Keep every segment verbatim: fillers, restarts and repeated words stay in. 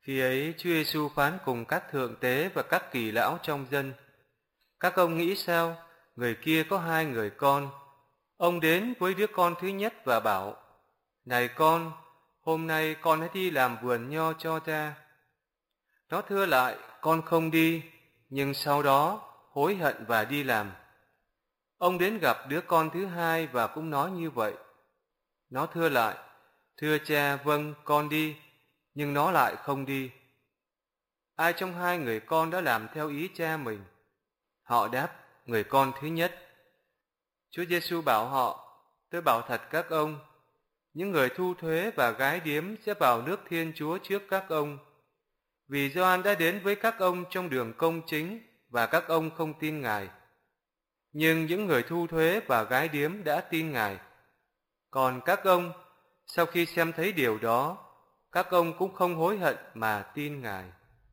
Khi ấy Chúa Giêsu phán cùng các thượng tế và các kỳ lão trong dân: Các ông nghĩ sao? Người kia có hai người con. Ông đến với đứa con thứ nhất và bảo: Này con, hôm nay con hãy đi làm vườn nho cho cha. Nó thưa lại: Con không đi. Nhưng sau đó hối hận và đi làm. Ông đến gặp đứa con thứ hai và cũng nói như vậy. Nó thưa lại: Thưa cha, vâng, con đi. Nhưng nó lại không đi. Ai trong hai người con đã làm theo ý cha mình? Họ đáp: Người con thứ nhất. Chúa Giêsu bảo họ: Tôi bảo thật các ông, những người thu thuế và gái điếm sẽ vào nước Thiên Chúa trước các ông. Vì Gioan đã đến với các ông trong đường công chính và các ông không tin Ngài. Nhưng những người thu thuế và gái điếm đã tin Ngài. Còn các ông, sau khi xem thấy điều đó, các ông cũng không hối hận mà tin Ngài.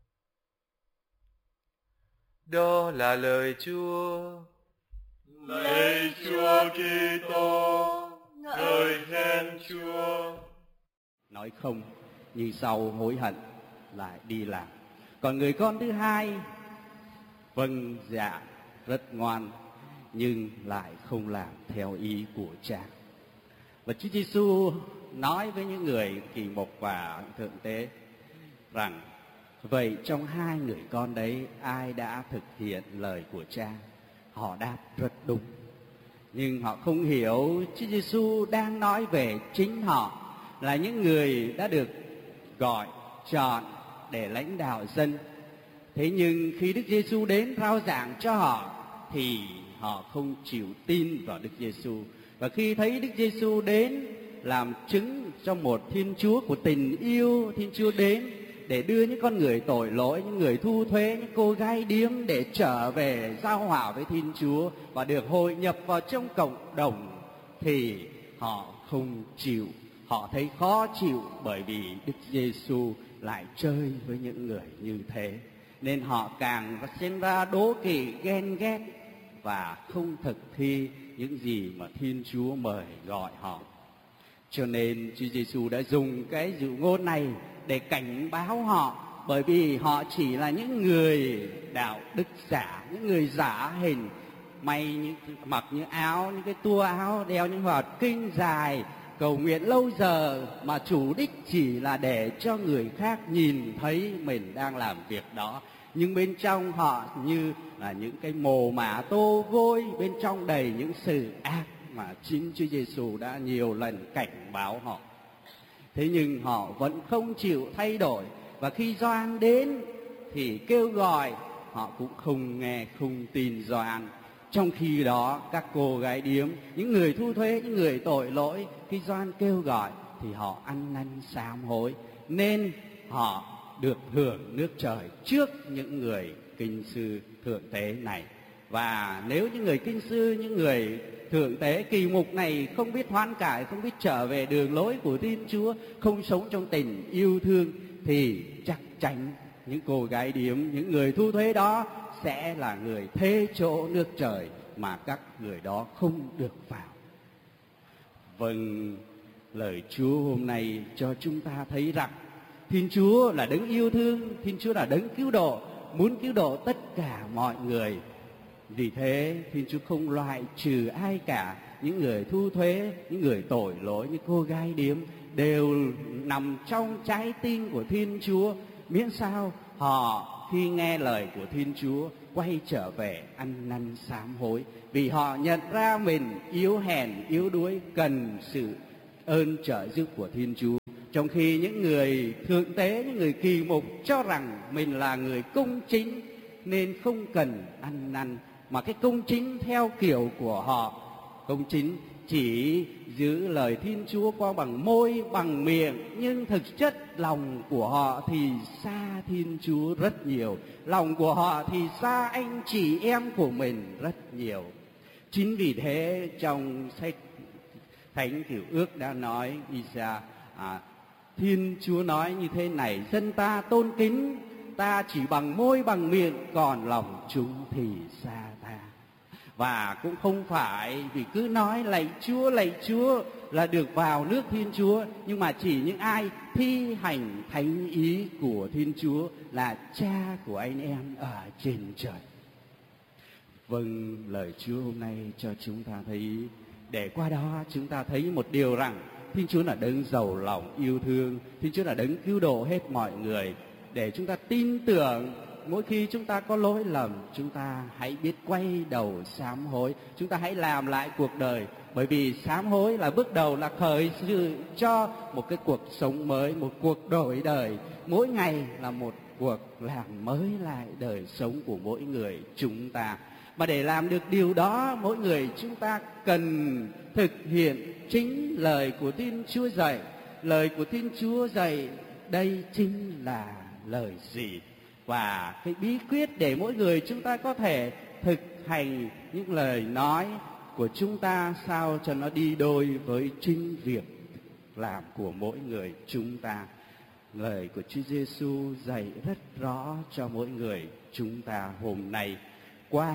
Đó là lời Chúa. Lạy Chúa Kitô, ngợi khen Chúa. Nói không, nhưng sau hối hận lại đi làm. Còn người con thứ hai, vâng dạ rất ngoan, nhưng lại không làm theo ý của cha. Và Chúa Giêsu nói với những người kỳ mục và thượng tế rằng: Vậy trong hai người con đấy, ai đã thực hiện lời của cha? Họ đáp rất đúng. Nhưng họ không hiểu Chúa Giêsu đang nói về chính họ, là những người đã được gọi, chọn để lãnh đạo dân. Thế nhưng khi Đức Giêsu đến rao giảng cho họ thì họ không chịu tin vào Đức Giêsu. Và khi thấy Đức Giêsu đến làm chứng cho một Thiên Chúa của tình yêu, Thiên Chúa đến để đưa những con người tội lỗi, những người thu thuế, những cô gái điếm để trở về giao hòa với Thiên Chúa và được hội nhập vào trong cộng đồng, thì họ không chịu. Họ thấy khó chịu bởi vì Đức Giêsu lại chơi với những người như thế, nên họ càng sinh ra đố kỵ, ghen ghét và không thực thi những gì mà Thiên Chúa mời gọi họ. Cho nên Chúa Giêsu đã dùng cái dụ ngôn này để cảnh báo họ, bởi vì họ chỉ là những người đạo đức giả, những người giả hình, may những mặc những áo, những cái tua áo, đeo những hoạt kinh dài, cầu nguyện lâu giờ, mà chủ đích chỉ là để cho người khác nhìn thấy mình đang làm việc đó. Nhưng bên trong họ như là những cái mồ mả tô vôi, bên trong đầy những sự ác mà chính Chúa Giêsu đã nhiều lần cảnh báo họ. Thế nhưng họ vẫn không chịu thay đổi, và khi Gioan đến thì kêu gọi, họ cũng không nghe, không tin Gioan. Trong khi đó các cô gái điếm, những người thu thuế, những người tội lỗi, khi Gioan kêu gọi thì họ ăn năn sám hối, nên họ được hưởng nước trời trước những người kinh sư thượng tế này. Và nếu những người kinh sư, những người thượng tế kỳ mục này không biết hoán cải, không biết trở về đường lối của Thiên Chúa, không sống trong tình yêu thương, thì chắc chắn những cô gái điếm, những người thu thuế đó sẽ là người thế chỗ nước trời mà các người đó không được vào. Vâng, lời Chúa hôm nay cho chúng ta thấy rằng Thiên Chúa là đấng yêu thương, Thiên Chúa là đấng cứu độ, muốn cứu độ tất cả mọi người. Vì thế Thiên Chúa không loại trừ ai cả. Những người thu thuế, những người tội lỗi, những cô gái điếm đều nằm trong trái tim của Thiên Chúa, miễn sao họ khi nghe lời của Thiên Chúa quay trở về ăn năn sám hối, vì họ nhận ra mình yếu hèn, yếu đuối, cần sự ơn trợ giúp của Thiên Chúa. Trong khi những người thượng tế, những người kỳ mục cho rằng mình là người công chính nên không cần ăn năn, mà cái công chính theo kiểu của họ, công chính chỉ giữ lời Thiên Chúa qua bằng môi, bằng miệng, nhưng thực chất lòng của họ thì xa Thiên Chúa rất nhiều. Lòng của họ thì xa anh chị em của mình rất nhiều. Chính vì thế trong sách Thánh Cựu Ước đã nói, Isa, à, Thiên Chúa nói như thế này: dân ta tôn kính ta chỉ bằng môi bằng miệng, còn lòng chúng thì xa ta. Và cũng không phải vì cứ nói lạy Chúa lạy Chúa là được vào nước Thiên Chúa, nhưng mà chỉ những ai thi hành thánh ý của Thiên Chúa là Cha của anh em ở trên trời. Vâng, lời Chúa hôm nay cho chúng ta thấy, để qua đó chúng ta thấy một điều rằng Thiên Chúa là đấng giàu lòng yêu thương, Thiên Chúa là đấng cứu độ hết mọi người. Để chúng ta tin tưởng, mỗi khi chúng ta có lỗi lầm, chúng ta hãy biết quay đầu sám hối, chúng ta hãy làm lại cuộc đời. Bởi vì sám hối là bước đầu, là khởi sự cho một cái cuộc sống mới, một cuộc đổi đời. Mỗi ngày là một cuộc làm mới lại đời sống của mỗi người chúng ta. Mà để làm được điều đó, mỗi người chúng ta cần thực hiện chính lời của Thiên Chúa dạy. Lời của Thiên Chúa dạy đây chính là lời gì? Và cái bí quyết để mỗi người chúng ta có thể thực hành những lời nói của chúng ta sao cho nó đi đôi với chính việc làm của mỗi người chúng ta. Lời của Chúa Giêsu dạy rất rõ cho mỗi người chúng ta hôm nay qua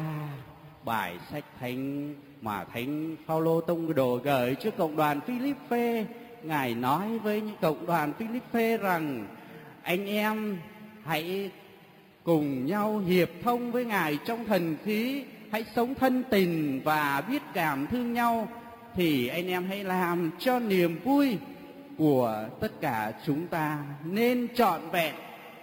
bài sách thánh mà Thánh Phaolô tông đồ gửi cho cộng đoàn Philippe. Ngài nói với những cộng đoàn Philippe rằng: anh em hãy cùng nhau hiệp thông với Ngài trong thần khí, hãy sống thân tình và biết cảm thương nhau, thì anh em hãy làm cho niềm vui của tất cả chúng ta nên trọn vẹn,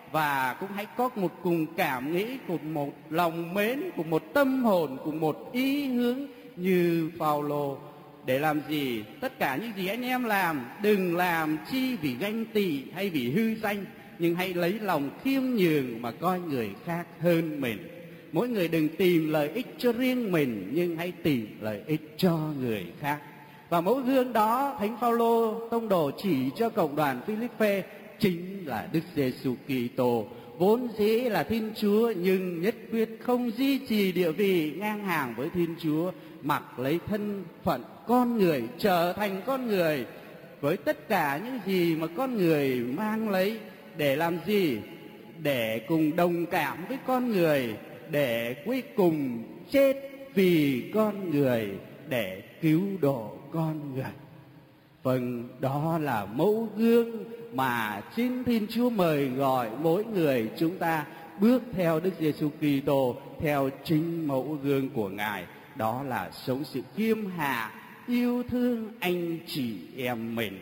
và cũng hãy có một cùng cảm nghĩ, cùng một lòng mến, cùng một tâm hồn, cùng một ý hướng như Phaolô. Để làm gì? Tất cả những gì anh em làm, đừng làm chi vì ganh tị hay vì hư danh, nhưng hãy lấy lòng khiêm nhường mà coi người khác hơn mình. Mỗi người đừng tìm lợi ích cho riêng mình, nhưng hãy tìm lợi ích cho người khác. Và mẫu gương đó Thánh Phaolô tông đồ chỉ cho cộng đoàn Philippe chính là Đức Giêsu Kitô, vốn dĩ là Thiên Chúa nhưng nhất quyết không duy trì địa vị ngang hàng với Thiên Chúa, mặc lấy thân phận con người, trở thành con người với tất cả những gì mà con người mang lấy. Để làm gì? Để cùng đồng cảm với con người, để cuối cùng chết vì con người, để cứu độ con người. Vâng, đó là mẫu gương mà chính Thiên Chúa mời gọi mỗi người chúng ta bước theo Đức Giêsu Kitô, theo chính mẫu gương của Ngài. Đó là sống sự khiêm hạ, yêu thương anh chị em mình.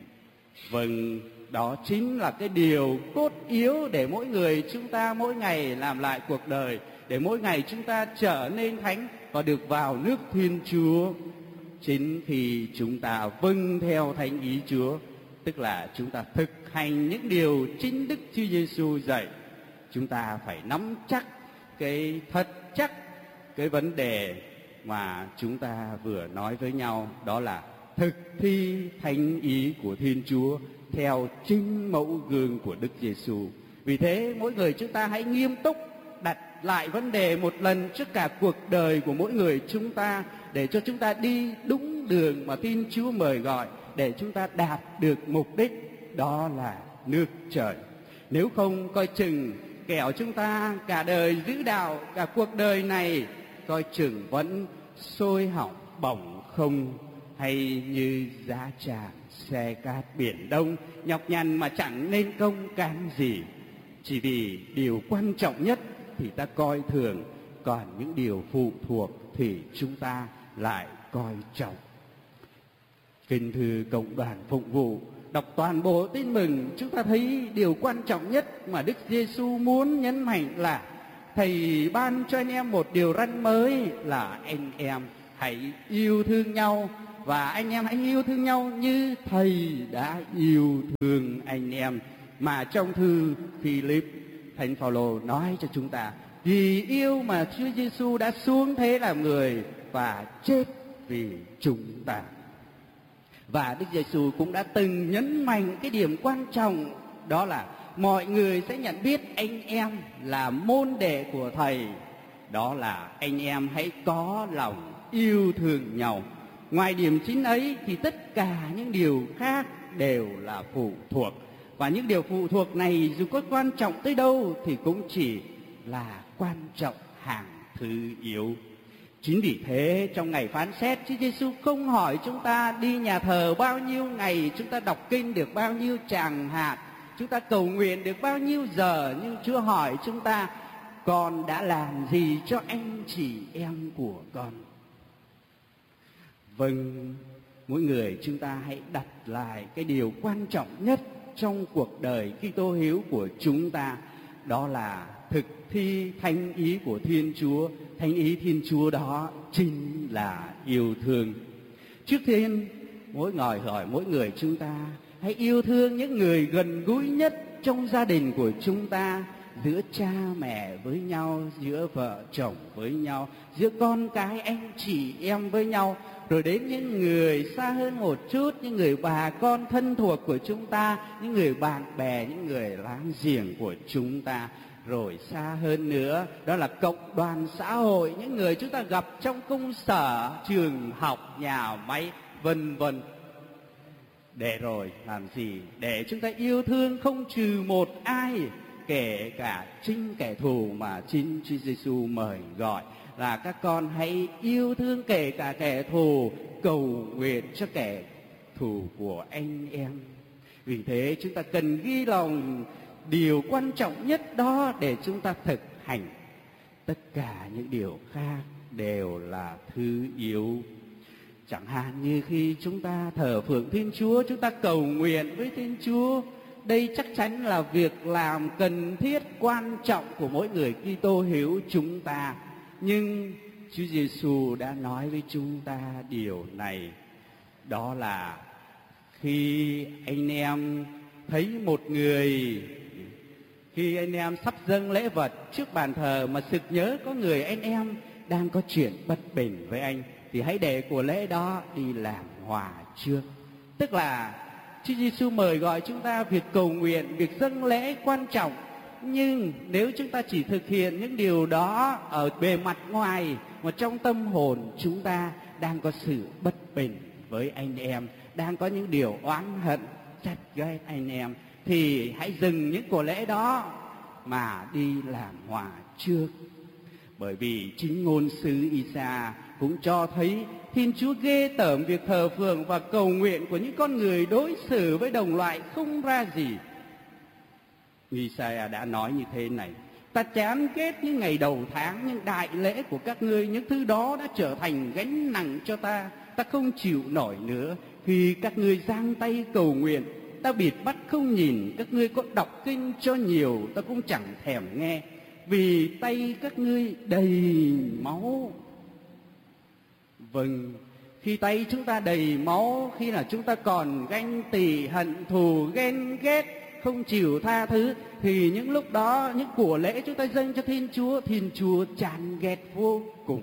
Vâng, đó chính là cái điều cốt yếu để mỗi người chúng ta mỗi ngày làm lại cuộc đời, để mỗi ngày chúng ta trở nên thánh và được vào nước Thiên Chúa. Chính khi chúng ta vâng theo thánh ý Chúa, tức là chúng ta thực hành những điều chính Đức Chúa Giêsu dạy, chúng ta phải nắm chắc cái thật chắc cái vấn đề mà chúng ta vừa nói với nhau, đó là thực thi thánh ý của Thiên Chúa theo chính mẫu gương của Đức Giêsu. Vì thế mỗi người chúng ta hãy nghiêm túc đặt lại vấn đề một lần trước cả cuộc đời của mỗi người chúng ta, để cho chúng ta đi đúng đường mà Thiên Chúa mời gọi, để chúng ta đạt được mục đích, đó là nước trời. Nếu không coi chừng kẻo chúng ta cả đời giữ đạo, cả cuộc đời này coi chừng vẫn sôi hỏng bỏng không, hay như giá tràn xe cát biển Đông, nhọc nhằn mà chẳng nên công cán gì. Chỉ vì điều quan trọng nhất thì ta coi thường, còn những điều phụ thuộc thì chúng ta lại coi trọng. Kính thưa cộng đoàn phụng vụ, đọc toàn bộ tin mừng, chúng ta thấy điều quan trọng nhất mà Đức Giêsu muốn nhấn mạnh là Thầy ban cho anh em một điều răn mới, là anh em hãy yêu thương nhau, và anh em hãy yêu thương nhau như Thầy đã yêu thương anh em. Mà trong thư Philip, Thánh Phaolô nói cho chúng ta, vì yêu mà Chúa Giêsu đã xuống thế làm người và chết vì chúng ta. Và Đức Giêsu cũng đã từng nhấn mạnh cái điểm quan trọng, đó là mọi người sẽ nhận biết anh em là môn đệ của Thầy, đó là anh em hãy có lòng yêu thương nhau. Ngoài điểm chính ấy thì tất cả những điều khác đều là phụ thuộc. Và những điều phụ thuộc này dù có quan trọng tới đâu thì cũng chỉ là quan trọng hàng thứ yếu. Chính vì thế trong ngày phán xét, Chúa Giêsu không hỏi chúng ta đi nhà thờ bao nhiêu ngày, chúng ta đọc kinh được bao nhiêu tràng hạt, chúng ta cầu nguyện được bao nhiêu giờ, nhưng Chúa hỏi chúng ta: con đã làm gì cho anh chị em của con? Vâng, mỗi người chúng ta hãy đặt lại cái điều quan trọng nhất trong cuộc đời Kitô hữu của chúng ta, đó là thực thi thánh ý của Thiên Chúa. Thánh ý Thiên Chúa đó chính là yêu thương. Trước tiên, mỗi người hỏi mỗi người chúng ta hãy yêu thương những người gần gũi nhất trong gia đình của chúng ta, giữa cha mẹ với nhau, giữa vợ chồng với nhau, giữa con cái anh chị em với nhau, rồi đến những người xa hơn một chút, những người bà con thân thuộc của chúng ta, những người bạn bè, những người láng giềng của chúng ta. Rồi xa hơn nữa, đó là cộng đoàn xã hội, những người chúng ta gặp trong công sở, trường học, nhà máy, vân vân. Để rồi làm gì? Để chúng ta yêu thương không trừ một ai, kể cả chính kẻ thù mà chính Chúa Giêsu mời gọi là các con hãy yêu thương kể cả kẻ thù, cầu nguyện cho kẻ thù của anh em. Vì thế chúng ta cần ghi lòng điều quan trọng nhất đó để chúng ta thực hành. Tất cả những điều khác đều là thứ yếu. Chẳng hạn như khi chúng ta thờ phượng Thiên Chúa, chúng ta cầu nguyện với Thiên Chúa, đây chắc chắn là việc làm cần thiết quan trọng của mỗi người Kitô hữu chúng ta. Nhưng Chúa Giêsu đã nói với chúng ta điều này, đó là khi anh em thấy một người, khi anh em sắp dâng lễ vật trước bàn thờ mà sực nhớ có người anh em đang có chuyện bất bình với anh, thì hãy để của lễ đó đi làm hòa trước. Tức là Chúa Giêsu mời gọi chúng ta việc cầu nguyện, việc dâng lễ quan trọng, nhưng nếu chúng ta chỉ thực hiện những điều đó ở bề mặt ngoài, mà trong tâm hồn chúng ta đang có sự bất bình với anh em, đang có những điều oán hận, trách ghét anh em, thì hãy dừng những của lễ đó mà đi làm hòa trước. Bởi vì chính ngôn sứ Isa cũng cho thấy Thiên Chúa ghê tởm việc thờ phượng và cầu nguyện của những con người đối xử với đồng loại không ra gì. Isa đã nói như thế này: ta chán ghét những ngày đầu tháng, những đại lễ của các ngươi, những thứ đó đã trở thành gánh nặng cho ta. Ta không chịu nổi nữa. Khi các ngươi giang tay cầu nguyện, ta bịt mắt không nhìn. Các ngươi có đọc kinh cho nhiều, ta cũng chẳng thèm nghe, vì tay các ngươi đầy máu. Vâng, khi tay chúng ta đầy máu, khi là chúng ta còn ganh tị, hận thù, ghen ghét, không chịu tha thứ, thì những lúc đó, những của lễ chúng ta dâng cho Thiên Chúa, Thiên Chúa chán ghét vô cùng.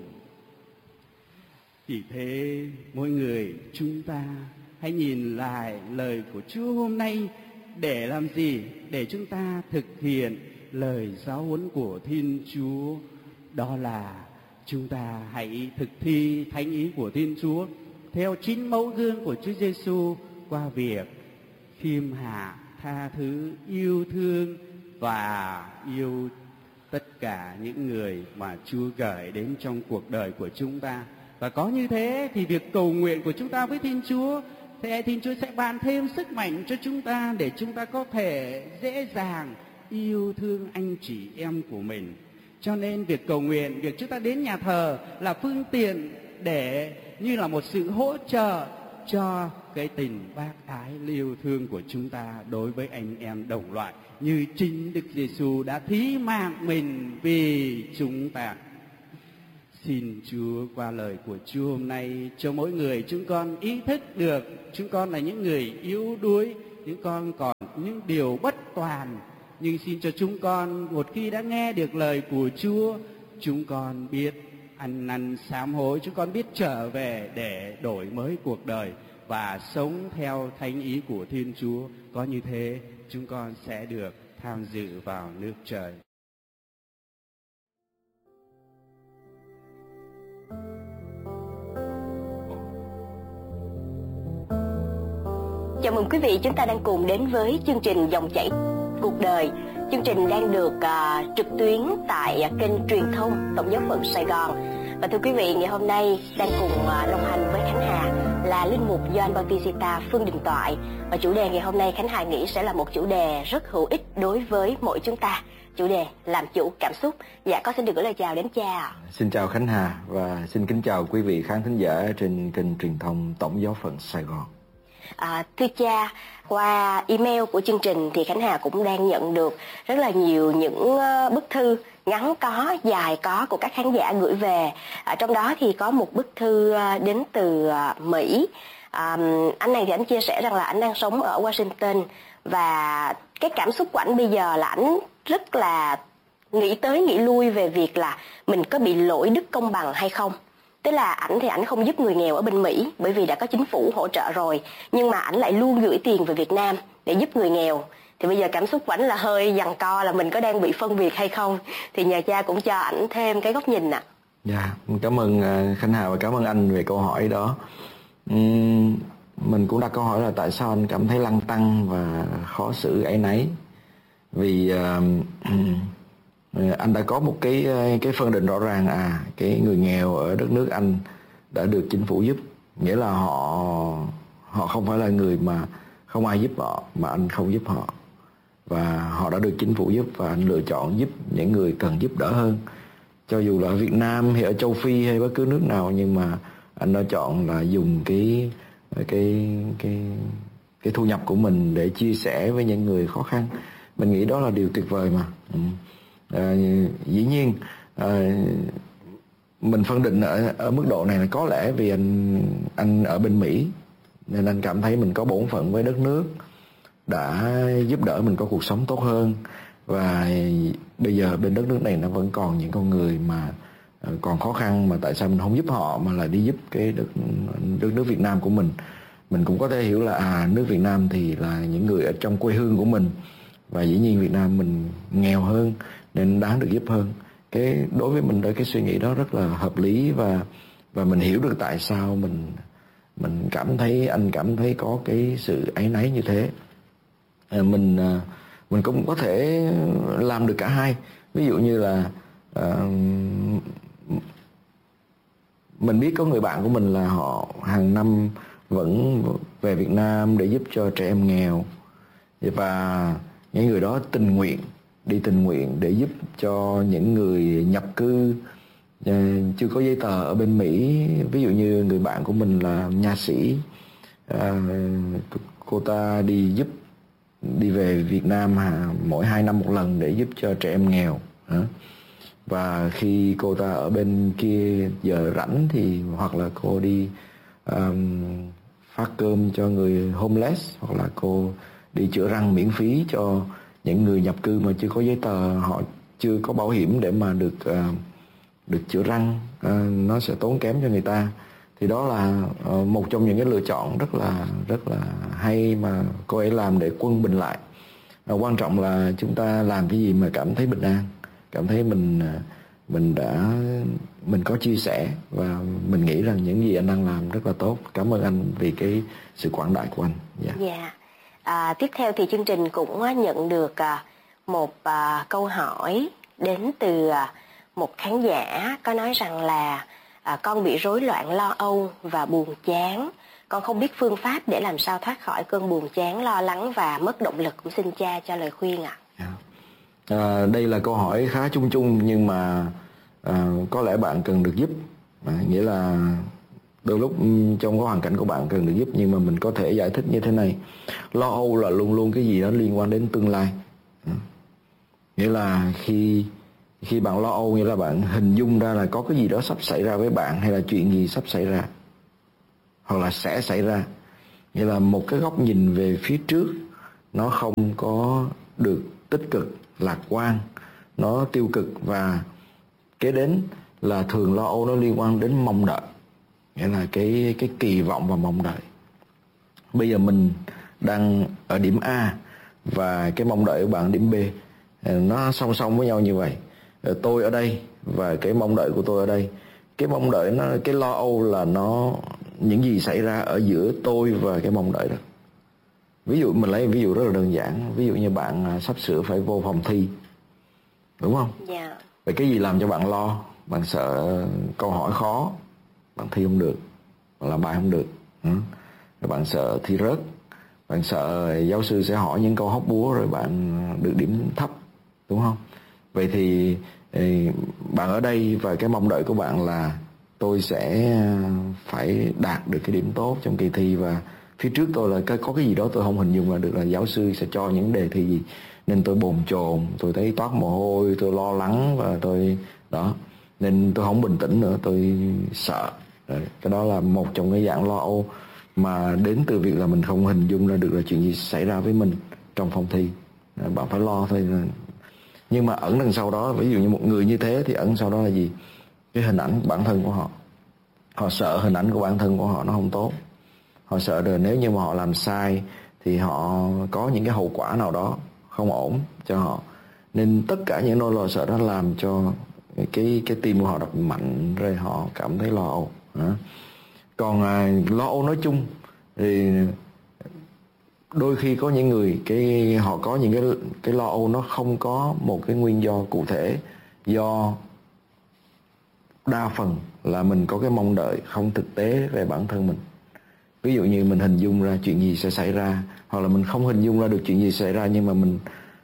Vì thế, mỗi người chúng ta hãy nhìn lại lời của Chúa hôm nay để làm gì? Để chúng ta thực hiện lời giáo huấn của Thiên Chúa, đó là chúng ta hãy thực thi thánh ý của Thiên Chúa theo chính mẫu gương của Chúa Giêsu qua việc khiêm hạ, tha thứ, yêu thương và yêu tất cả những người mà Chúa gửi đến trong cuộc đời của chúng ta. Và có như thế thì việc cầu nguyện của chúng ta với Thiên Chúa, thì Thiên Chúa sẽ ban thêm sức mạnh cho chúng ta để chúng ta có thể dễ dàng yêu thương anh chị em của mình. Cho nên việc cầu nguyện, việc chúng ta đến nhà thờ là phương tiện để như là một sự hỗ trợ cho cái tình bác ái yêu thương của chúng ta đối với anh em đồng loại, như chính Đức Giêsu đã thí mạng mình vì chúng ta. Xin Chúa qua lời của Chúa hôm nay cho mỗi người chúng con ý thức được chúng con là những người yếu đuối, những con còn những điều bất toàn, nhưng xin cho chúng con một khi đã nghe được lời của Chúa, chúng con biết ăn năn sám hối, chúng con biết trở về để đổi mới cuộc đời và sống theo thánh ý của Thiên Chúa. Có như thế chúng con sẽ được tham dự vào nước trời. Chào mừng quý vị, chúng ta đang cùng đến với chương trình Dòng chảy cuộc đời. Chương trình đang được uh, trực tuyến tại uh, kênh truyền thông Tổng giáo phận Sài Gòn. Và Và thưa quý vị, ngày hôm nay đang cùng đồng hành với Khánh Hà là linh mục Gioan Bautista Phương Đình Toại. Và chủ đề ngày hôm nay Khánh Hà nghĩ sẽ là một chủ đề rất hữu ích đối với mỗi chúng ta. Chủ đề làm chủ cảm xúc. Dạ, con xin được gửi lời chào đến cha. Xin chào Khánh Hà và xin kính chào quý vị khán thính giả trên kênh truyền thông Tổng Giáo phận Sài Gòn. À, thưa cha, qua email của chương trình thì Khánh Hà cũng đang nhận được rất là nhiều những bức thư ngắn có, dài có của các khán giả gửi về. À, trong đó thì có một bức thư đến từ Mỹ. À, anh này thì anh chia sẻ rằng là anh đang sống ở Washington và cái cảm xúc của anh bây giờ là anh rất là nghĩ tới nghĩ lui về việc là mình có bị lỗi đức công bằng hay không. Tức là ảnh thì ảnh không giúp người nghèo ở bên Mỹ bởi vì đã có chính phủ hỗ trợ rồi, nhưng mà ảnh lại luôn gửi tiền về Việt Nam để giúp người nghèo. Thì bây giờ cảm xúc của ảnh là hơi giằng co là mình có đang bị phân biệt hay không. Thì nhờ cha cũng cho ảnh thêm cái góc nhìn ạ. Dạ, cảm ơn Khánh Hà và cảm ơn anh về câu hỏi đó. uhm, Mình cũng đặt câu hỏi là tại sao anh cảm thấy lăn tăn và khó xử áy náy. Vì uh, anh đã có một cái cái phân định rõ ràng, à cái người nghèo ở đất nước anh đã được chính phủ giúp, nghĩa là họ họ không phải là người mà không ai giúp họ mà anh không giúp họ, và họ đã được chính phủ giúp và anh lựa chọn giúp những người cần giúp đỡ hơn, cho dù là ở Việt Nam hay ở châu Phi hay bất cứ nước nào, nhưng mà anh đã chọn là dùng cái cái cái cái thu nhập của mình để chia sẻ với những người khó khăn. Mình nghĩ đó là điều tuyệt vời mà. Ừ. À, dĩ nhiên à, mình phân định ở ở mức độ này là có lẽ vì anh anh ở bên Mỹ nên anh cảm thấy mình có bổn phận với đất nước, đã giúp đỡ mình có cuộc sống tốt hơn. Và bây giờ bên đất nước này nó vẫn còn những con người mà còn khó khăn, mà tại sao mình không giúp họ mà lại đi giúp cái đất, đất nước Việt Nam của mình. Mình cũng có thể hiểu là à nước Việt Nam thì là những người ở trong quê hương của mình, và dĩ nhiên Việt Nam mình nghèo hơn nên đáng được giúp hơn. Cái đối với mình đó, cái suy nghĩ đó rất là hợp lý, và và mình hiểu được tại sao mình mình cảm thấy anh cảm thấy có cái sự áy náy như thế. À, mình mình cũng có thể làm được cả hai. Ví dụ như là à, mình biết có người bạn của mình là họ hàng năm vẫn về Việt Nam để giúp cho trẻ em nghèo, và những người đó tình nguyện đi tình nguyện để giúp cho những người nhập cư uh, chưa có giấy tờ ở bên Mỹ. Ví dụ như người bạn của mình là nha sĩ, uh, cô ta đi giúp đi về Việt Nam à, mỗi hai năm một lần để giúp cho trẻ em nghèo. uh. Và khi cô ta ở bên kia giờ rảnh thì hoặc là cô đi um, phát cơm cho người homeless, hoặc là cô đi chữa răng miễn phí cho những người nhập cư mà chưa có giấy tờ, họ chưa có bảo hiểm để mà được uh, được chữa răng, uh, nó sẽ tốn kém cho người ta. Thì đó là uh, một trong những cái lựa chọn rất là rất là hay mà cô ấy làm để quân bình lại. Uh, quan trọng là chúng ta làm cái gì mà cảm thấy bình an, cảm thấy mình uh, mình đã mình có chia sẻ, và mình nghĩ rằng những gì anh đang làm rất là tốt. Cảm ơn anh vì cái sự quảng đại của anh. Dạ. Yeah. Yeah. À, tiếp theo thì chương trình cũng nhận được à, một à, câu hỏi đến từ à, một khán giả có nói rằng là à, con bị rối loạn lo âu và buồn chán. Con không biết phương pháp để làm sao thoát khỏi cơn buồn chán, lo lắng và mất động lực. Cũng xin cha cho lời khuyên ạ. Yeah. À, đây là câu hỏi khá chung chung, nhưng mà à, có lẽ bạn cần được giúp. À, nghĩa là đôi lúc trong cái hoàn cảnh của bạn cần được giúp, nhưng mà mình có thể giải thích như thế này. Lo âu là luôn luôn cái gì đó liên quan đến tương lai. À, nghĩa là khi khi bạn lo âu, nghĩa là bạn hình dung ra là có cái gì đó sắp xảy ra với bạn, hay là chuyện gì sắp xảy ra hoặc là sẽ xảy ra. Nghĩa là một cái góc nhìn về phía trước nó không có được tích cực, lạc quan, nó tiêu cực. Và kế đến là thường lo âu nó liên quan đến mong đợi, nghĩa là cái cái kỳ vọng và mong đợi. Bây giờ mình đang ở điểm A và cái mong đợi của bạn điểm B, nó song song với nhau như vậy. Tôi ở đây và cái mong đợi của tôi ở đây. Cái mong đợi nó, cái lo âu là nó những gì xảy ra ở giữa tôi và cái mong đợi đó. Ví dụ mình lấy ví dụ rất là đơn giản, ví dụ như bạn sắp sửa phải vô phòng thi, đúng không? Dạ. Yeah. Vậy cái gì làm cho bạn lo? bạn sợ câu hỏi khó, bạn thi không được, bạn làm bài không được, ừ. Rồi bạn sợ thi rớt, bạn sợ giáo sư sẽ hỏi những câu hóc búa rồi bạn được điểm thấp, đúng không? Vậy thì bạn ở đây và cái mong đợi của bạn là tôi sẽ phải đạt được cái điểm tốt trong kỳ thi, và phía trước tôi là có cái gì đó tôi không hình dung là được là giáo sư sẽ cho những đề thi gì, nên tôi bồn chồn, tôi thấy toát mồ hôi, tôi lo lắng và tôi đó, nên tôi không bình tĩnh nữa, tôi sợ. Đấy, cái đó là một trong cái dạng lo âu mà đến từ việc là mình không hình dung ra được là chuyện gì xảy ra với mình trong phòng thi. Đấy, bạn phải lo thôi. Nhưng mà ẩn đằng sau đó, ví dụ như một người như thế thì ẩn sau đó là gì? Cái hình ảnh bản thân của họ. Họ sợ hình ảnh của bản thân của họ nó không tốt. Họ sợ rồi nếu như mà họ làm sai thì họ có những cái hậu quả nào đó không ổn cho họ. Nên tất cả những nỗi lo sợ đó làm cho cái cái tim của họ đập mạnh, rồi họ cảm thấy lo âu. Còn à, lo âu nói chung thì đôi khi có những người cái họ có những cái cái lo âu nó không có một cái nguyên do cụ thể, do đa phần là mình có cái mong đợi không thực tế về bản thân mình. Ví dụ như mình hình dung ra chuyện gì sẽ xảy ra, hoặc là mình không hình dung ra được chuyện gì xảy ra, nhưng mà mình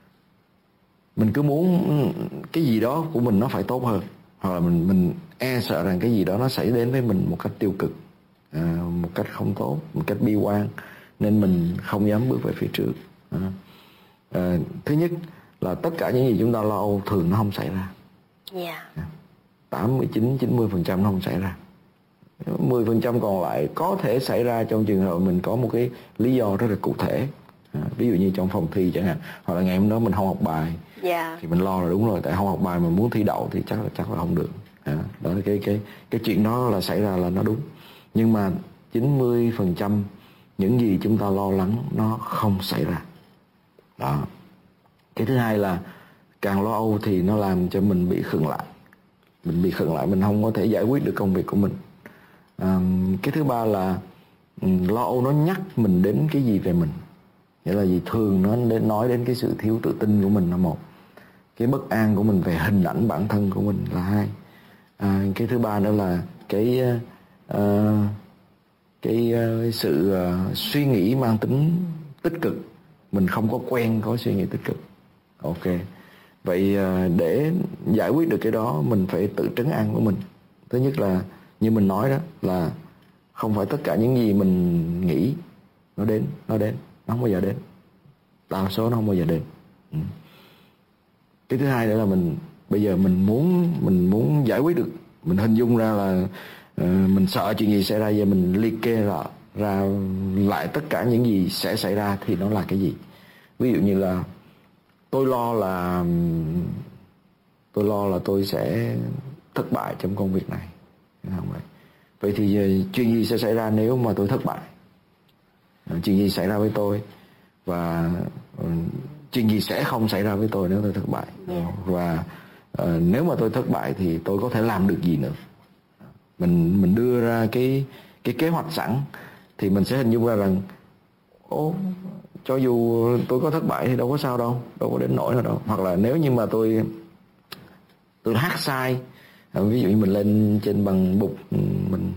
mình cứ muốn cái gì đó của mình nó phải tốt hơn, hoặc là mình mình e sợ rằng cái gì đó nó xảy đến với mình một cách tiêu cực, à, một cách không tốt, một cách bi quan, nên mình không dám bước về phía trước. À, à, thứ nhất là tất cả những gì chúng ta lo âu thường nó không xảy ra. Yeah. tám mươi chín, chín mươi phần trăm nó không xảy ra. mười phần trăm còn lại có thể xảy ra trong trường hợp mình có một cái lý do rất là cụ thể. À, ví dụ như trong phòng thi chẳng hạn, hoặc là ngày hôm đó mình không học bài, yeah. thì mình lo là đúng rồi, tại không học bài mà muốn thi đậu thì chắc là chắc là không được. À, đó là cái cái cái chuyện đó là xảy ra là nó đúng. Nhưng mà chín mươi phần trăm những gì chúng ta lo lắng nó không xảy ra. Đó. Cái thứ hai là càng lo âu thì nó làm cho mình bị khựng lại. Mình bị khựng lại, mình không có thể giải quyết được công việc của mình. À, cái thứ ba là um, lo âu nó nhắc mình đến cái gì về mình. Nghĩa là gì? Thường nó đến nói đến cái sự thiếu tự tin của mình là một. Cái bất an của mình về hình ảnh bản thân của mình là hai. À, cái thứ ba nữa là cái uh, cái, uh, cái sự uh, suy nghĩ mang tính tích cực. Mình không có quen có suy nghĩ tích cực. Ok. Vậy uh, để giải quyết được cái đó mình phải tự trấn an của mình. Thứ nhất là như mình nói đó, là không phải tất cả những gì mình nghĩ nó đến, nó đến, nó không bao giờ đến. Đa số nó không bao giờ đến. Ừ. Cái thứ hai nữa là mình bây giờ mình muốn mình muốn giải quyết được, mình hình dung ra là uh, mình sợ chuyện gì xảy ra, giờ mình liệt kê ra, ra lại tất cả những gì sẽ xảy ra thì nó là cái gì. Ví dụ như là tôi lo là tôi lo là tôi sẽ thất bại trong công việc này. Không vậy. Vậy thì chuyện gì sẽ xảy ra nếu mà tôi thất bại? Chuyện gì xảy ra với tôi? Và uh, chuyện gì sẽ không xảy ra với tôi nếu tôi thất bại? Yeah. Và uh, nếu mà tôi thất bại thì tôi có thể làm được gì nữa? Mình mình đưa ra cái cái kế hoạch sẵn thì mình sẽ hình dung ra rằng ố, cho dù tôi có thất bại thì đâu có sao đâu, đâu có đến nỗi nào đâu. Hoặc là nếu như mà tôi tôi hát sai, ví dụ như mình lên trên bằng bục, mình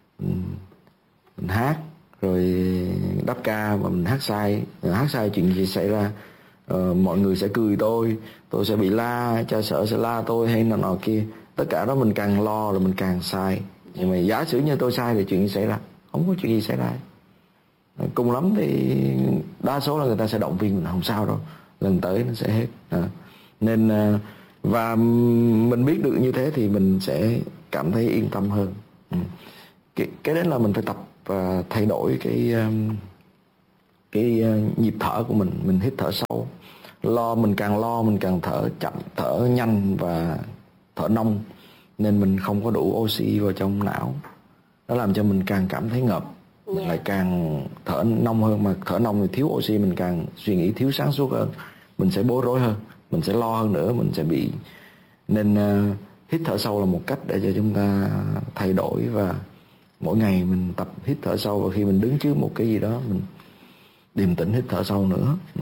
mình hát rồi đáp ca mà mình hát sai, hát sai chuyện gì xảy ra? Ờ, mọi người sẽ cười tôi, tôi sẽ bị la, cha sở sẽ la tôi hay nào nọ kia. Tất cả đó mình càng lo là mình càng sai. Nhưng mà giả sử như tôi sai thì chuyện gì xảy ra? Không có chuyện gì xảy ra. Cùng lắm thì đa số là người ta sẽ động viên mình, không sao đâu, lần tới nó sẽ hết. À, nên và mình biết được như thế thì mình sẽ cảm thấy yên tâm hơn. Ừ. Cái, cái đấy là mình phải tập uh, thay đổi cái um, cái uh, nhịp thở của mình. Mình hít thở sâu. Lo mình càng lo mình càng thở chậm, thở nhanh và thở nông, nên mình không có đủ oxy vào trong não. Nó làm cho mình càng cảm thấy ngợp. Mình yeah. lại càng thở nông hơn, mà thở nông thì thiếu oxy, mình càng suy nghĩ thiếu sáng suốt hơn, mình sẽ bối rối hơn, mình sẽ lo hơn nữa, mình sẽ bị. Nên uh, hít thở sâu là một cách để cho chúng ta thay đổi, và mỗi ngày mình tập hít thở sâu, và khi mình đứng trước một cái gì đó mình điềm tĩnh hít thở sâu nữa. Ừ.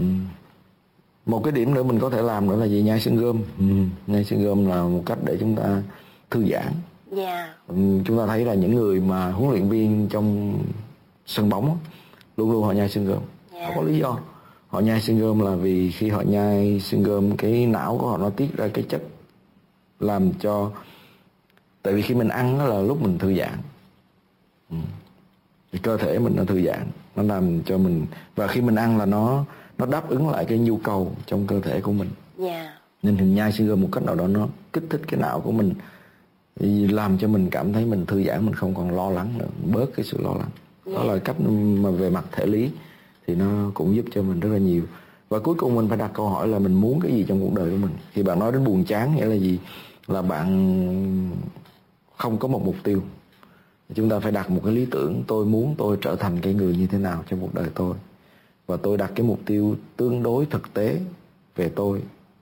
Một cái điểm nữa mình có thể làm nữa là gì? Nhai xương gươm. Ừ. Nhai xương gươm là một cách để chúng ta thư giãn. Yeah. Chúng ta thấy là những người mà huấn luyện viên trong sân bóng luôn luôn họ nhai xương gươm. Yeah. Không có lý do. Họ nhai xương gươm là vì khi họ nhai xương gươm, cái não của họ nó tiết ra cái chất làm cho, tại vì khi mình ăn đó là lúc mình thư giãn, ừ. thì cơ thể mình nó thư giãn, nó làm cho mình, và khi mình ăn là nó nó đáp ứng lại cái nhu cầu trong cơ thể của mình. Yeah. Nên hình nhai xương gươm một cách nào đó nó kích thích cái não của mình, làm cho mình cảm thấy mình thư giãn, mình không còn lo lắng nữa, bớt cái sự lo lắng. Yeah. Đó là cách mà về mặt thể lý thì nó cũng giúp cho mình rất là nhiều. Và cuối cùng mình phải đặt câu hỏi là mình muốn cái gì trong cuộc đời của mình. Khi bạn nói đến buồn chán nghĩa là gì? Là bạn không có một mục tiêu. Chúng ta phải đặt một cái lý tưởng, tôi muốn tôi trở thành cái người như thế nào trong cuộc đời tôi, và tôi đặt cái mục tiêu tương đối thực tế về tôi,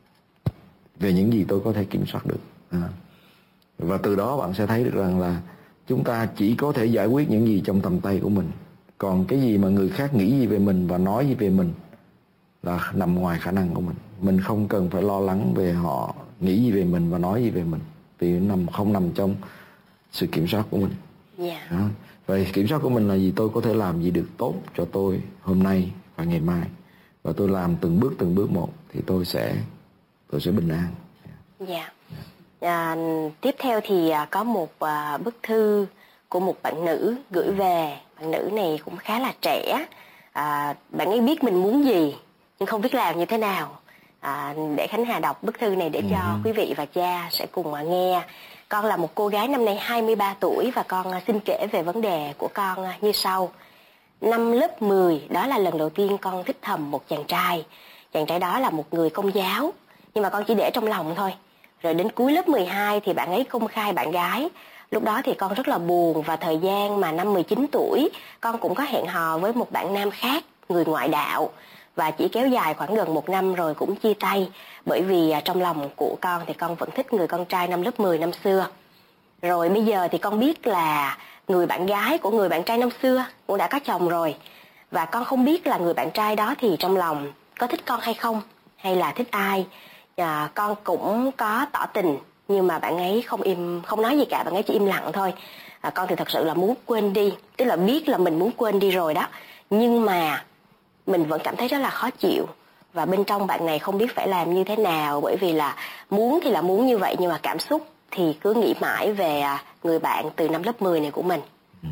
về những gì tôi có thể kiểm soát được. À. Và từ đó bạn sẽ thấy được rằng là chúng ta chỉ có thể giải quyết những gì trong tầm tay của mình. Còn cái gì mà người khác nghĩ gì về mình và nói gì về mình là nằm ngoài khả năng của mình. Mình không cần phải lo lắng về họ nghĩ gì về mình và nói gì về mình, vì nó nằm không nằm trong sự kiểm soát của mình. Yeah. À. Vậy kiểm soát của mình là gì? Tôi có thể làm gì được tốt cho tôi hôm nay và ngày mai, và tôi làm từng bước từng bước một thì tôi sẽ tôi sẽ bình an. Dạ. À, tiếp theo thì à, có một à, bức thư của một bạn nữ gửi về. Bạn nữ này cũng khá là trẻ. À, bạn ấy biết mình muốn gì nhưng không biết làm như thế nào. À, để Khánh Hà đọc bức thư này để cho ừ. quý vị và cha sẽ cùng à, nghe. Con là một cô gái năm nay hai mươi ba tuổi và con à, xin kể về vấn đề của con à, như sau. Năm lớp mười, đó là lần đầu tiên con thích thầm một chàng trai. Chàng trai đó là một người Công giáo, nhưng mà con chỉ để trong lòng thôi. Rồi đến cuối lớp mười hai thì bạn ấy công khai bạn gái. Lúc đó thì con rất là buồn, và thời gian mà năm mười chín tuổi, con cũng có hẹn hò với một bạn nam khác, người ngoại đạo. Và chỉ kéo dài khoảng gần một năm rồi cũng chia tay. Bởi vì trong lòng của con thì con vẫn thích người con trai năm lớp mười năm xưa. Rồi bây giờ thì con biết là người bạn gái của người bạn trai năm xưa cũng đã có chồng rồi. Và con không biết là người bạn trai đó thì trong lòng có thích con hay không, hay là thích ai. À, con cũng có tỏ tình, nhưng mà bạn ấy không im không nói gì cả, bạn ấy chỉ im lặng thôi. À, con thì thật sự là muốn quên đi, tức là biết là mình muốn quên đi rồi đó, nhưng mà mình vẫn cảm thấy rất là khó chịu. Và bên trong bạn này không biết phải làm như thế nào, bởi vì là muốn thì là muốn như vậy, nhưng mà cảm xúc thì cứ nghĩ mãi về người bạn từ năm lớp mười này của mình. Ừ.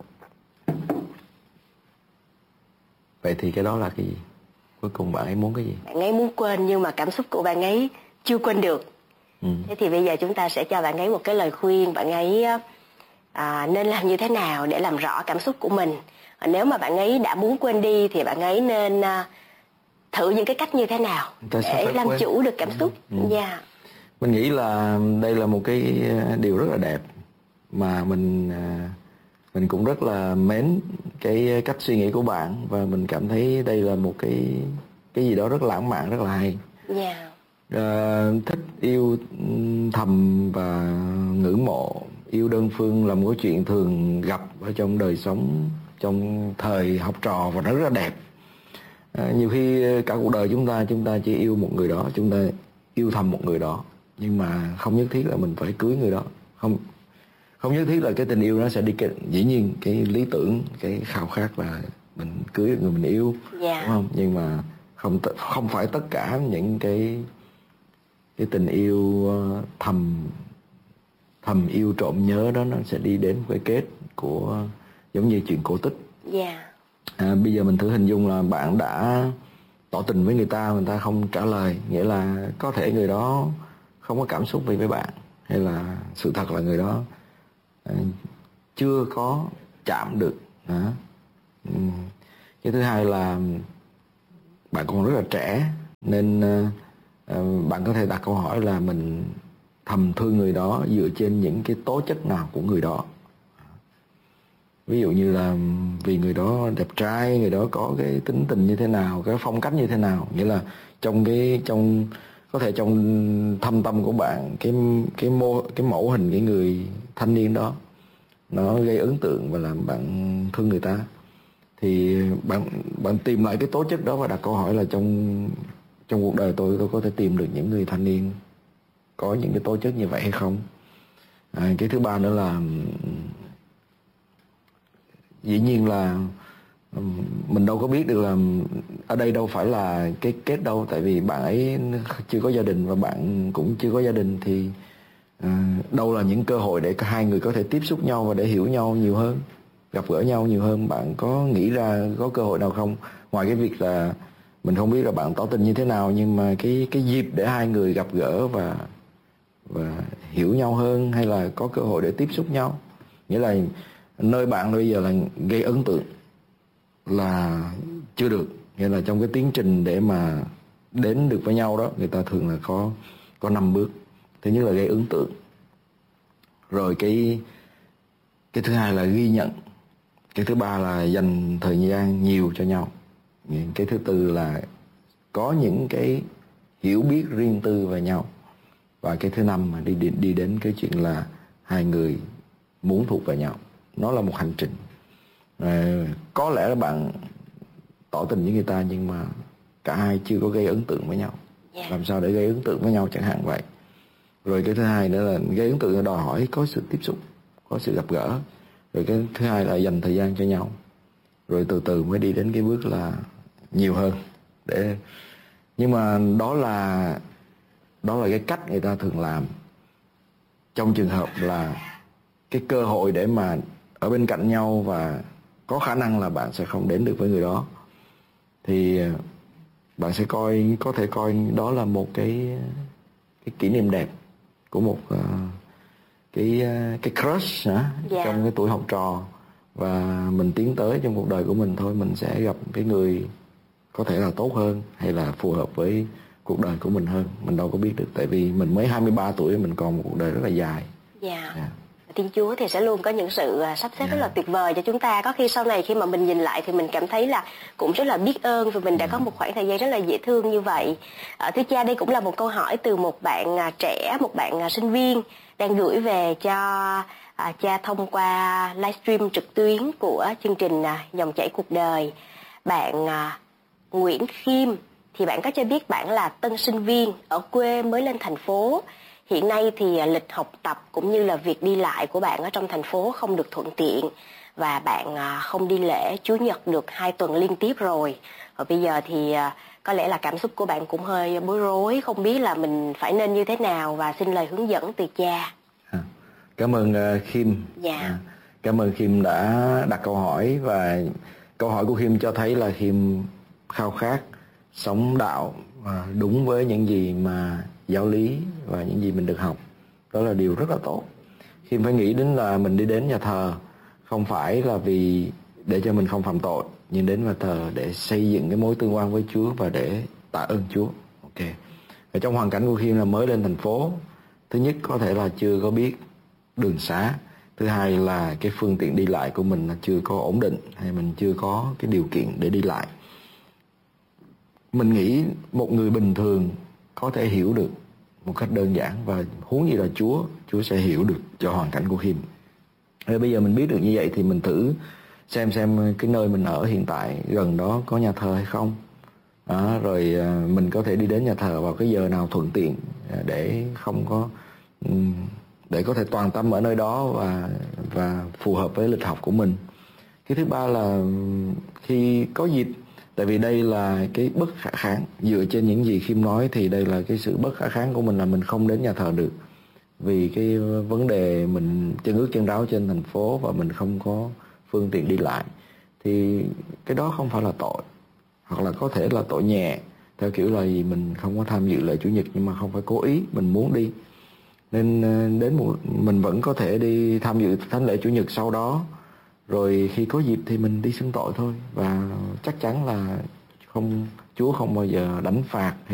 Vậy thì cái đó là cái gì? Cuối cùng bạn ấy muốn cái gì? Bạn ấy muốn quên, nhưng mà cảm xúc của bạn ấy chưa quên được. Ừ. Thế thì bây giờ chúng ta sẽ cho bạn ấy một cái lời khuyên. Bạn ấy à, nên làm như thế nào để làm rõ cảm xúc của mình. À, nếu mà bạn ấy đã muốn quên đi thì bạn ấy nên à, thử những cái cách như thế nào để làm quên. chủ được cảm xúc. Ừ. Ừ. Yeah. Mình nghĩ là đây là một cái điều rất là đẹp, mà mình mình cũng rất là mến cái cách suy nghĩ của bạn, và mình cảm thấy đây là một cái cái gì đó rất lãng mạn, rất là hay. Yeah. À, thích yêu thầm và ngưỡng mộ, yêu đơn phương là một cái chuyện thường gặp ở trong đời sống, trong thời học trò, và nó rất là đẹp. À, nhiều khi cả cuộc đời chúng ta chúng ta chỉ yêu một người đó, chúng ta yêu thầm một người đó, nhưng mà không nhất thiết là mình phải cưới người đó, không không nhất thiết là cái tình yêu nó sẽ đi cái, dĩ nhiên cái lý tưởng, cái khao khát là mình cưới được người mình yêu, yeah. đúng không? Nhưng mà không không phải tất cả những cái cái tình yêu thầm thầm yêu trộm nhớ đó nó sẽ đi đến cái kết của giống như chuyện cổ tích. Yeah. À, bây giờ mình thử hình dung là bạn đã tỏ tình với người ta, người ta không trả lời, nghĩa là có thể người đó không có cảm xúc gì với bạn, hay là sự thật là người đó à, chưa có chạm được. À. Cái thứ hai là bạn còn rất là trẻ, nên à, bạn có thể đặt câu hỏi là mình thầm thương người đó dựa trên những cái tố chất nào của người đó. Ví dụ như là vì người đó đẹp trai, người đó có cái tính tình như thế nào, cái phong cách như thế nào, nghĩa là trong cái trong có thể trong thâm tâm của bạn cái cái mô cái mẫu hình cái người thanh niên đó nó gây ấn tượng và làm bạn thương người ta, thì bạn bạn tìm lại cái tố chất đó và đặt câu hỏi là trong trong cuộc đời tôi tôi có thể tìm được những người thanh niên có những cái tố chất như vậy hay không. À, cái thứ ba nữa là dĩ nhiên là mình đâu có biết được là ở đây đâu phải là cái kết đâu, tại vì bạn ấy chưa có gia đình và bạn cũng chưa có gia đình, thì à, đâu là những cơ hội để cả hai người có thể tiếp xúc nhau và để hiểu nhau nhiều hơn, gặp gỡ nhau nhiều hơn. Bạn có nghĩ ra có cơ hội nào không, ngoài cái việc là mình không biết là bạn tỏ tình như thế nào, nhưng mà cái cái dịp để hai người gặp gỡ và và hiểu nhau hơn, hay là có cơ hội để tiếp xúc nhau. Nghĩa là nơi bạn bây giờ là gây ấn tượng là chưa được, nghĩa là trong cái tiến trình để mà đến được với nhau đó, người ta thường là có có năm bước. Thứ nhất là gây ấn tượng, rồi cái cái thứ hai là ghi nhận, cái thứ ba là dành thời gian nhiều cho nhau, cái thứ tư là có những cái hiểu biết riêng tư về nhau, và cái thứ năm mà đi, đi đi đến cái chuyện là hai người muốn thuộc về nhau. Nó là một hành trình. À, có lẽ là bạn tỏ tình với người ta nhưng mà cả hai chưa có gây ấn tượng với nhau. Yeah. Làm sao để gây ấn tượng với nhau chẳng hạn vậy. Rồi cái thứ hai nữa là gây ấn tượng là đòi hỏi có sự tiếp xúc, có sự gặp gỡ. Rồi cái thứ hai là dành thời gian cho nhau. Rồi từ từ mới đi đến cái bước là nhiều hơn. Để nhưng mà đó là đó là cái cách người ta thường làm. Trong trường hợp là cái cơ hội để mà ở bên cạnh nhau và có khả năng là bạn sẽ không đến được với người đó, thì bạn sẽ coi có thể coi đó là một cái cái kỷ niệm đẹp của một uh, cái uh, cái crush hả? Yeah. Trong cái tuổi học trò, và mình tiến tới trong cuộc đời của mình thôi, mình sẽ gặp cái người có thể là tốt hơn hay là phù hợp với cuộc đời của mình hơn. Mình đâu có biết được, tại vì mình mới hai mươi ba tuổi, mình còn một cuộc đời rất là dài. Dạ. Yeah. Yeah. Thiên Chúa thì sẽ luôn có những sự sắp xếp yeah. rất là tuyệt vời cho chúng ta. Có khi sau này khi mà mình nhìn lại thì mình cảm thấy là cũng rất là biết ơn vì mình đã yeah. có một khoảng thời gian rất là dễ thương như vậy. À, thưa cha, đây cũng là một câu hỏi từ một bạn trẻ, một bạn sinh viên đang gửi về cho à, cha thông qua livestream trực tuyến của chương trình à, Dòng chảy cuộc đời. Bạn à, Nguyễn Khiêm, thì bạn có cho biết bạn là tân sinh viên ở quê mới lên thành phố. Hiện nay thì lịch học tập cũng như là việc đi lại của bạn ở trong thành phố không được thuận tiện, và bạn không đi lễ Chủ nhật được hai tuần liên tiếp rồi. Và bây giờ thì có lẽ là cảm xúc của bạn cũng hơi bối rối, không biết là mình phải nên như thế nào, và xin lời hướng dẫn từ cha. Cảm ơn uh, Khiêm. Dạ. Cảm ơn Khiêm đã đặt câu hỏi, và câu hỏi của Khiêm cho thấy là Khiêm khao khát sống đạo và đúng với những gì mà giáo lý và những gì mình được học. Đó là điều rất là tốt. Khiêm phải nghĩ đến là mình đi đến nhà thờ không phải là vì để cho mình không phạm tội, nhưng đến nhà thờ để xây dựng cái mối tương quan với Chúa và để tạ ơn Chúa. Ok. Ở trong hoàn cảnh của Khiêm là mới lên thành phố, thứ nhất có thể là chưa có biết đường xá, thứ hai là cái phương tiện đi lại của mình là chưa có ổn định, hay mình chưa có cái điều kiện để đi lại. Mình nghĩ một người bình thường có thể hiểu được một cách đơn giản, và huống gì là Chúa, Chúa sẽ hiểu được cho hoàn cảnh của Khiêm. Rồi bây giờ mình biết được như vậy thì mình thử xem xem cái nơi mình ở hiện tại gần đó có nhà thờ hay không. Đó, rồi mình có thể đi đến nhà thờ vào cái giờ nào thuận tiện để không có để có thể toàn tâm ở nơi đó và và phù hợp với lịch học của mình. Cái thứ ba là khi có dịp, tại vì đây là cái bất khả kháng, dựa trên những gì Khiêm nói thì đây là cái sự bất khả kháng của mình, là mình không đến nhà thờ được vì cái vấn đề mình chân ướt chân ráo trên thành phố và mình không có phương tiện đi lại, thì cái đó không phải là tội, hoặc là có thể là tội nhẹ theo kiểu là gì mình không có tham dự lễ Chủ nhật nhưng mà không phải cố ý, mình muốn đi, nên đến một mình vẫn có thể đi tham dự thánh lễ Chủ nhật sau đó. Rồi khi có dịp thì mình đi xưng tội thôi, và chắc chắn là không Chúa không bao giờ đánh phạt hay